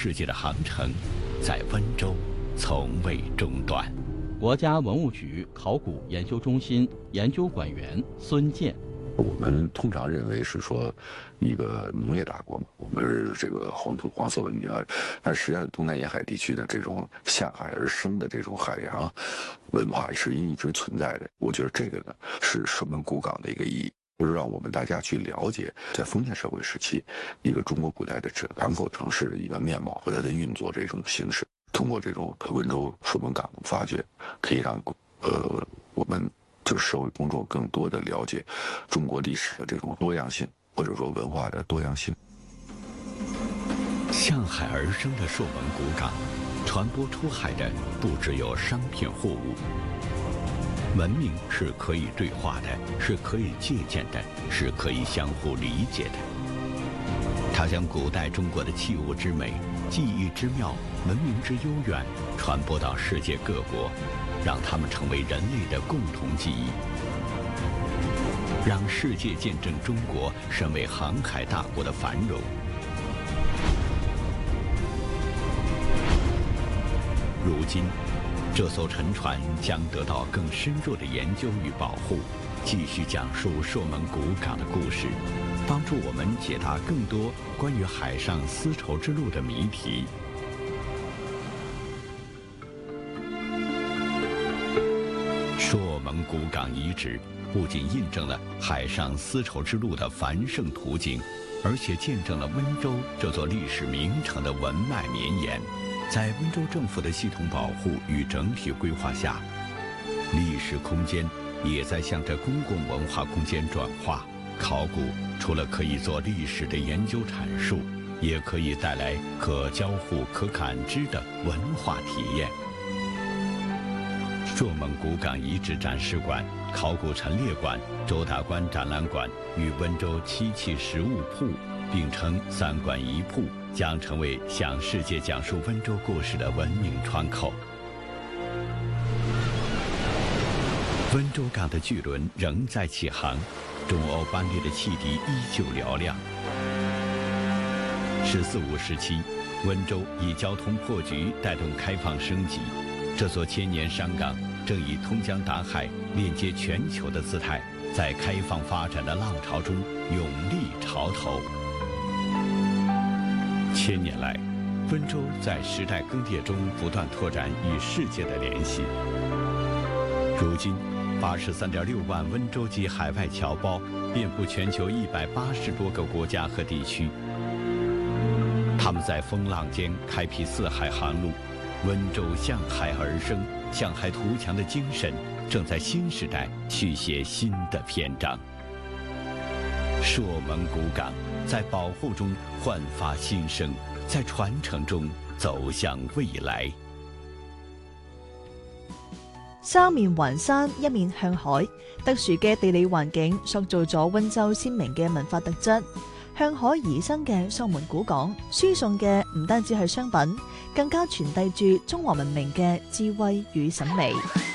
世界的航程，在温州从未中断。 国家文物局考古研究中心研究馆员孙健。 我们通常认为是说一个农业大国嘛，我们是这个黄土黄色文明啊，但实际上东南沿海地区的这种向海而生的这种海洋文化是一直存在的。我觉得这个呢是射门古港的一个意义，就是让我们大家去了解在封建社会时期一个中国古代的港口城市的一个面貌和它的运作这种形式。通过这种温州射门港的发掘，可以让我们就是社会公众更多的了解中国历史的这种多样性，或者说文化的多样性。 向海而生的朔门古港，传播出海的不只有商品货物，文明是可以对话的，是可以借鉴的，是可以相互理解的。它将古代中国的器物之美、技艺之妙、文明之悠远传播到世界各国，让它们成为人类的共同记忆，让世界见证中国身为航海大国的繁荣。如今，这艘沉船将得到更深入的研究与保护，继续讲述朔门古港的故事，帮助我们解答更多关于海上丝绸之路的谜题。朔门古港遗址不仅印证了海上丝绸之路的繁盛途径，而且见证了温州这座历史名城的文脉绵延。在温州政府的系统保护与整体规划下，历史空间也在向着公共文化空间转化。考古除了可以做历史的研究阐述，也可以带来可交互、可感知的文化体验。朔门古港遗址展示馆、考古陈列馆、周大观展览馆与温州漆器实物铺并称3馆1铺，将成为向世界讲述温州故事的文明窗口。温州港的巨轮仍在起航，中欧班列的汽笛依旧嘹亮。14、15时期，温州以交通破局带动开放升级，这座千年商港正以通江达海、链接全球的姿态，在开放发展的浪潮中勇立潮头。千年来，温州在时代更迭中不断拓展与世界的联系。如今，83.6万温州籍海外侨胞遍布全球180多个国家和地区。他们在风浪间开辟四海航路，温州向海而生、向海图强的精神正在新时代续写新的篇章。朔门古港在保护中焕发新生，在传承中走向未來。 三面環山，一面向海，特殊嘅地理環境塑造咗溫州鮮明嘅文化特質。向海而生嘅朔門古港，輸送嘅唔單止係商品，更加傳遞住中華文明嘅智慧與審美。